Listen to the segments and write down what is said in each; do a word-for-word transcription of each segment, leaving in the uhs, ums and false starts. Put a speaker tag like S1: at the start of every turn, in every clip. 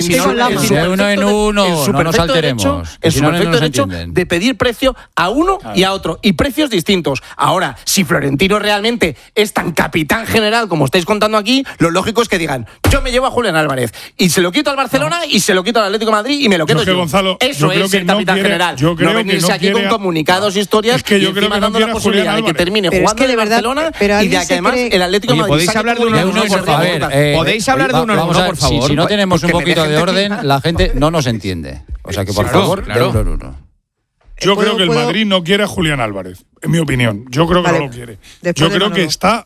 S1: si no,
S2: en
S1: de uno en uno, en su no nos alteremos.
S3: Derecho, en su si no, perfecto no derecho entienden. de pedir precio a uno claro. y a otro, y precios distintos. Ahora, si Florentino realmente es tan capitán general como estáis contando aquí, lo lógico es que digan, yo me llevo a Julián Álvarez y se lo quito al Barcelona no. y se lo quito al Atlético de Madrid y me lo quedo yo.
S4: Que, Gonzalo,
S3: Eso
S4: yo
S3: es ser
S4: no
S3: capitán
S4: quiere,
S3: general.
S4: Yo creo
S3: no venirse
S4: no
S3: aquí con comunicados, historias
S4: es que yo
S3: y
S4: creo
S3: encima
S4: que no
S3: dando la posibilidad de que termine
S2: pero
S3: jugando
S2: es que de
S3: en
S2: verdad,
S3: Barcelona y de que además el Atlético de Madrid
S5: podéis hablar de uno en uno, por favor. Podéis hablar de uno en uno, por favor.
S1: Si no tenemos un poquito de orden, la gente no nos entiende. O sea que, por favor, de uno en uno.
S4: Yo creo que el Madrid no quiere a Julián Álvarez, en mi opinión. Yo creo que vale. no lo quiere. Yo creo que está,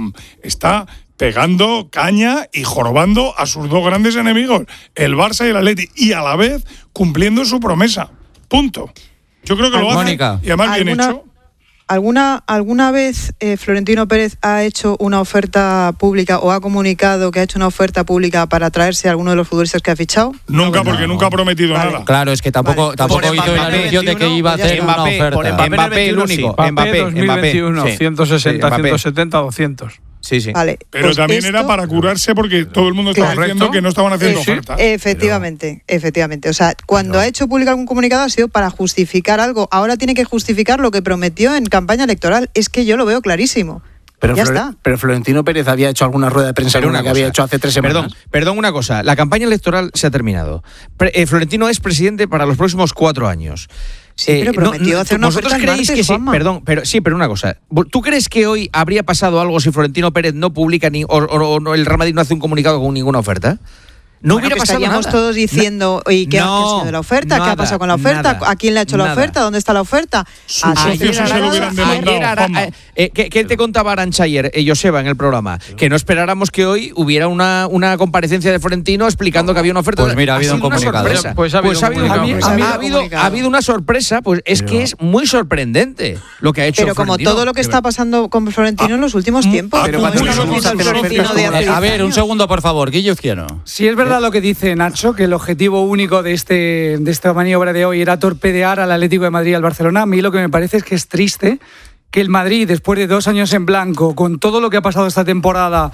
S4: está pegando caña y jorobando a sus dos grandes enemigos, el Barça y el Atleti, y a la vez cumpliendo su promesa. Punto. Yo creo que lo hace y además bien hecho.
S2: ¿Alguna, alguna vez eh, Florentino Pérez ha hecho una oferta pública o ha comunicado que ha hecho una oferta pública para traerse a alguno de los futbolistas que ha fichado?
S4: Nunca, no, porque no. nunca ha prometido
S2: vale.
S4: nada.
S1: Claro, es que tampoco,
S2: vale.
S1: tampoco
S2: Por
S1: hizo el anuncio de que iba a hacer
S5: Mbappé,
S1: una oferta.
S5: Por Mbappé, Mbappé el único.
S6: Mbappé,
S5: Mbappé
S6: dos mil veintiuno,
S5: Mbappé.
S6: ciento sesenta,
S5: sí,
S6: ciento setenta, doscientos.
S5: Sí, sí.
S2: Vale,
S4: pero
S2: pues
S4: también
S2: esto,
S4: era para curarse porque todo el mundo estaba
S6: claro.
S4: diciendo que no estaban haciendo
S2: sí,
S4: ofertas.
S2: Efectivamente,
S4: pero,
S2: efectivamente. O sea, cuando pero, ha hecho público algún comunicado ha sido para justificar algo. Ahora tiene que justificar lo que prometió en campaña electoral. Es que yo lo veo clarísimo.
S3: Pero,
S2: ya
S3: Flore,
S2: está.
S3: pero Florentino Pérez había hecho alguna rueda de prensa una que había hecho hace tres semanas.
S5: Perdón, perdón una cosa. La campaña electoral se ha terminado. Pre, eh, Florentino es presidente para los próximos cuatro años.
S2: Sí, pero prometió eh, no, hacer una
S5: ¿Vosotros
S2: oferta
S5: creéis
S2: martes,
S5: que sí? Perdón, pero sí, pero una cosa. ¿Tú crees que hoy habría pasado algo si Florentino Pérez no publica ni o, o, o el Real Madrid no hace un comunicado con ninguna oferta? No
S2: bueno,
S5: hubiera pasado nada.
S2: Estaríamos todos diciendo, ¿y qué no, ha sido de la oferta? Nada, ¿qué ha pasado con la oferta?
S5: Nada,
S2: ¿A quién le ha hecho
S5: nada.
S2: la oferta? ¿Dónde está la oferta?
S4: Sus socios se lo hubieran demandado.
S5: Eh, eh, ¿qué, ¿Qué te contaba Arantxa ayer, eh, Joseba, en el programa? Que no esperáramos que hoy hubiera una, una comparecencia de Florentino explicando que había una oferta.
S1: Pues mira, ha habido
S5: ha
S1: un comunicado.
S5: Sorpresa.
S6: Pues ha habido,
S5: pues ha habido,
S6: un comunicado.
S5: Ha habido, ha habido, ha habido una sorpresa, pues es Pero, que es muy sorprendente lo que ha hecho
S2: Pero como
S5: Florentino.
S2: todo lo que está pasando con Florentino en los últimos tiempos.
S3: Pero
S2: no
S3: no
S2: es
S1: a ver, un segundo, por favor, Guillo Izquierdo.
S6: Si es verdad lo que dice Nacho, que el objetivo único de este de esta maniobra de hoy era torpedear al Atlético de Madrid y al Barcelona, a mí lo que me parece es que es triste que el Madrid, después de dos años en blanco, con todo lo que ha pasado esta temporada,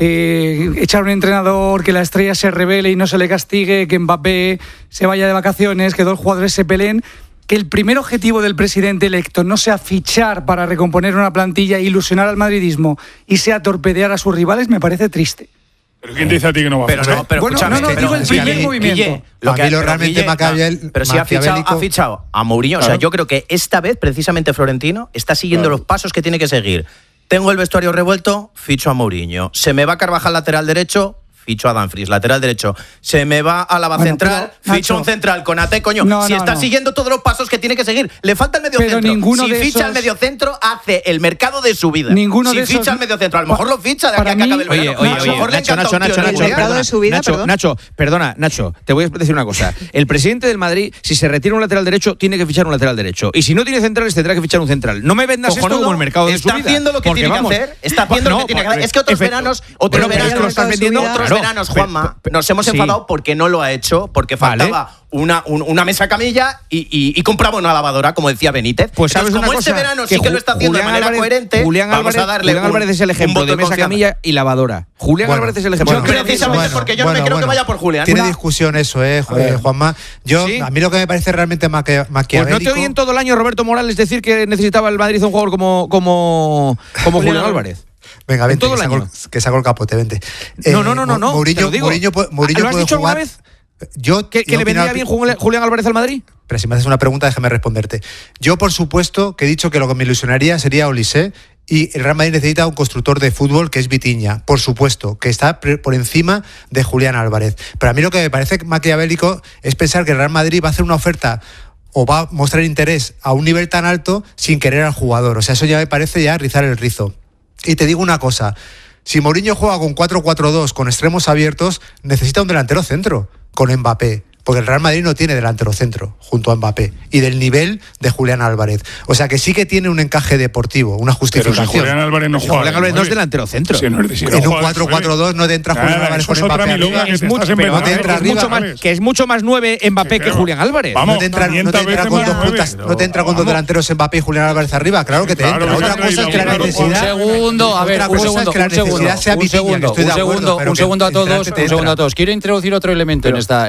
S6: eh, echar un entrenador, que la estrella se revele y no se le castigue, que Mbappé se vaya de vacaciones, que dos jugadores se peleen, que el primer objetivo del presidente electo no sea fichar para recomponer una plantilla e ilusionar al madridismo y sea torpedear a sus rivales, me parece triste.
S4: ¿Pero quién te dice a ti que no va a
S7: pero
S4: fichar?
S7: no, pero
S6: bueno,
S7: escúchame,
S6: no, no,
S7: pero,
S6: digo el primer
S7: Guille,
S6: movimiento.
S7: Guille, lo que,
S8: a mí lo
S7: pero
S8: realmente
S7: Guille,
S8: maquiavel,
S7: no, pero si ha fichado, ha fichado a Mourinho, claro. O sea, yo creo que esta vez precisamente Florentino está siguiendo claro. los pasos que tiene que seguir. Tengo el vestuario revuelto, ficho a Mourinho. Se me va Carvajal lateral derecho, ficho a Dumfries, lateral derecho. Se me va a la bueno, central, pero, ficho Nacho, un central con Ate, coño. No, si no, está no. siguiendo todos los pasos que tiene que seguir. Le falta el mediocentro. Si ficha esos... al mediocentro, hace el mercado de su vida.
S6: Ninguno
S7: si
S6: de
S7: ficha
S6: esos...
S7: al mediocentro, a lo mejor lo ficha de aquí a que acabe el
S5: oye,
S7: verano.
S5: oye,
S7: a lo mejor
S5: oye, Nacho, Nacho, Nacho, Nacho,
S2: el mercado de su vida,
S5: Nacho,
S2: perdón.
S5: Nacho, perdona, Nacho, te voy a decir una cosa. El presidente del Madrid, si se retira un lateral derecho, tiene que fichar un lateral derecho. Y si no tiene centrales, tendrá que fichar un central. No me vendas esto como el mercado de su vida.
S7: Está haciendo lo que tiene que hacer. Está haciendo lo que tiene que hacer. Es que otros veranos, otros veranos, otros veranos, Juanma, nos hemos enfadado porque no lo ha hecho, porque faltaba vale. una, un, una mesa camilla y, y, y compraba una lavadora, como decía Benítez.
S5: Pues sabes
S7: Entonces, como
S5: una
S7: este
S5: cosa,
S7: verano sí que lo está haciendo
S5: Julián
S7: de manera
S5: Álvarez,
S7: coherente,
S5: Julián
S7: vamos
S5: Álvarez,
S7: a darle
S5: Julián
S7: un,
S5: Álvarez es el ejemplo de, de mesa camilla y lavadora. Julián
S8: bueno,
S5: Álvarez es el ejemplo.
S8: Bueno,
S7: yo precisamente bueno, porque yo bueno, no me creo bueno. que vaya por Julián.
S8: Tiene discusión eso, eh, Juanma. Yo, ¿sí? A mí lo que me parece realmente maqui- maquiavélico...
S5: Pues no te oí en todo el año Roberto Morales decir que necesitaba el Madrid un jugador como, como, como Julián Álvarez.
S8: Venga, vente, que saco, que saco el capote, vente.
S5: Eh, no, no, no, no, no.
S8: Mourinho, Mourinho, Mourinho
S5: ¿Lo has
S8: puede
S5: dicho
S8: jugar...
S5: alguna vez?
S8: Yo
S5: ¿Que, que le vendría bien Julián Álvarez al Madrid?
S8: Pero si me haces una pregunta, déjame responderte. Yo, por supuesto, que he dicho que lo que me ilusionaría sería Olise, y el Real Madrid necesita un constructor de fútbol que es Vitinha, por supuesto, que está por encima de Julián Álvarez. Pero a mí lo que me parece maquiavélico es pensar que el Real Madrid va a hacer una oferta o va a mostrar interés a un nivel tan alto sin querer al jugador. O sea, eso ya me parece ya rizar el rizo. Y te digo una cosa, si Mourinho juega con cuatro cuatro dos, con extremos abiertos, necesita un delantero centro, con Mbappé. Porque el Real Madrid no tiene delantero centro junto a Mbappé y del nivel de Julián Álvarez. O sea que sí que tiene un encaje deportivo, una justificación.
S4: Pero si Julián Álvarez no juega.
S5: Julián Álvarez no es delantero centro.
S4: Si no es, si no
S8: en un cuatro cuatro dos no te entra Julián
S4: Nada,
S8: Álvarez con
S4: es
S8: Mbappé arriba.
S5: Es mucho, pero no te entra es mucho más, que es mucho más nueve Mbappé que, que Julián Álvarez.
S8: Vamos, no te entra, no te entra con dos puntas, no te entra con dos delanteros Mbappé y Julián Álvarez arriba. Claro que te
S4: claro,
S8: entra. Otra cosa es que la necesidad.
S1: Un segundo, a ver, un segundo, un segundo, un segundo, un segundo a todos, un segundo a todos. Quiero introducir otro elemento en esta